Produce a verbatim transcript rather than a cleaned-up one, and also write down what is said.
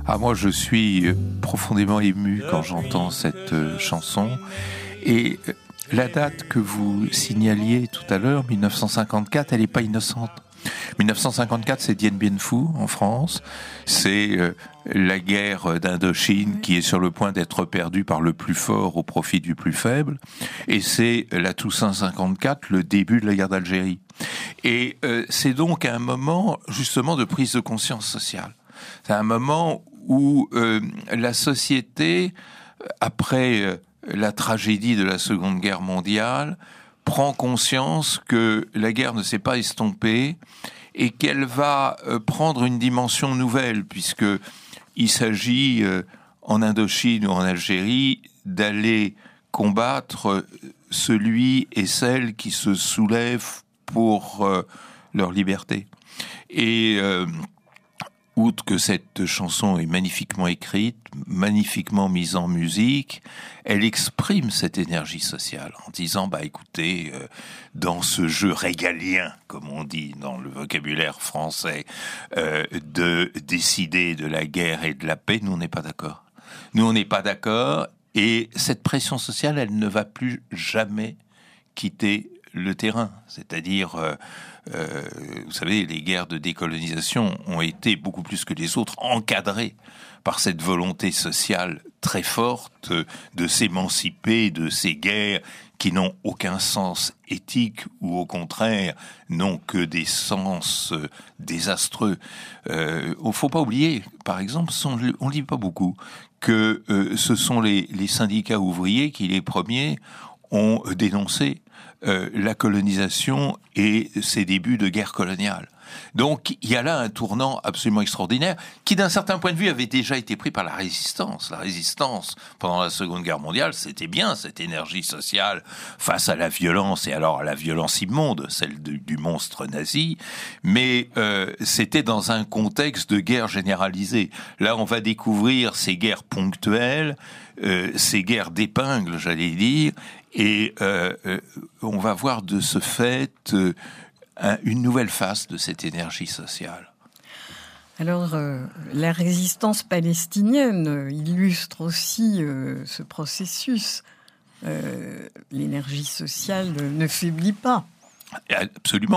Ah, moi, je suis profondément ému quand j'entends cette euh, chanson. Et euh, la date que vous signaliez tout à l'heure, mille neuf cent cinquante-quatre, elle n'est pas innocente. mille neuf cent cinquante-quatre, c'est Dien Bien Phu en France. C'est euh, la guerre d'Indochine qui est sur le point d'être perdue par le plus fort au profit du plus faible. Et c'est la Toussaint cinquante-quatre, le début de la guerre d'Algérie. Et euh, c'est donc un moment justement de prise de conscience sociale. C'est un moment où euh, la société, après euh, la tragédie de la Seconde Guerre mondiale, prend conscience que la guerre ne s'est pas estompée et qu'elle va euh, prendre une dimension nouvelle, puisque il s'agit euh, en Indochine ou en Algérie d'aller combattre celui et celle qui se soulèvent pour euh, leur liberté. Et euh, outre que cette chanson est magnifiquement écrite, magnifiquement mise en musique, elle exprime cette énergie sociale en disant, bah écoutez, euh, dans ce jeu régalien, comme on dit dans le vocabulaire français, euh, de décider de la guerre et de la paix, nous on n'est pas d'accord. Nous on n'est pas d'accord, et cette pression sociale, elle ne va plus jamais quitter le terrain. C'est-à-dire, euh, euh, vous savez, les guerres de décolonisation ont été beaucoup plus que les autres encadrées par cette volonté sociale très forte de s'émanciper de ces guerres qui n'ont aucun sens éthique ou au contraire n'ont que des sens désastreux. Euh, il ne faut pas oublier, par exemple, on ne lit pas beaucoup, que euh, ce sont les, les syndicats ouvriers qui, les premiers, ont dénoncé euh, la colonisation et ses débuts de guerre coloniale. Donc, il y a là un tournant absolument extraordinaire qui, d'un certain point de vue, avait déjà été pris par la résistance. La résistance, pendant la Seconde Guerre mondiale, c'était bien cette énergie sociale face à la violence, et alors à la violence immonde, celle de, du monstre nazi, mais euh, c'était dans un contexte de guerre généralisée. Là, on va découvrir ces guerres ponctuelles, euh, ces guerres d'épingles, j'allais dire, et euh, euh, on va voir de ce fait euh, un, une nouvelle face de cette énergie sociale. Alors, euh, la résistance palestinienne illustre aussi euh, ce processus. Euh, l'énergie sociale ne faiblit pas. Absolument.